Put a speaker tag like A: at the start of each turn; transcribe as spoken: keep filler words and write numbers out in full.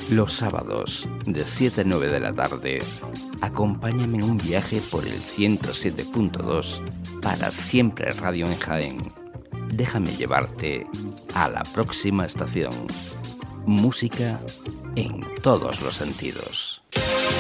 A: Los sábados, de siete a nueve de la tarde, acompáñame en un viaje por el ciento siete punto dos para Siempre Radio en Jaén. Déjame llevarte a la próxima estación. Música en todos los sentidos.